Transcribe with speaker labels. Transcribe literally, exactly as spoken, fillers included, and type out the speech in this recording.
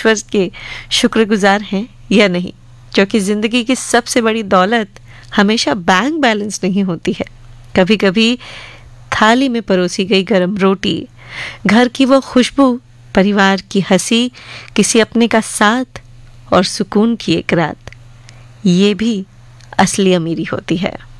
Speaker 1: ईश्वर के शुक्रगुजार हैं या नहीं, क्योंकि ज़िंदगी की सबसे बड़ी दौलत हमेशा बैंक बैलेंस नहीं होती है। कभी कभी थाली में परोसी गई गरम रोटी, घर की वो खुशबू, परिवार की हंसी, किसी अपने का साथ और सुकून की एक रात, ये भी असली अमीरी होती है।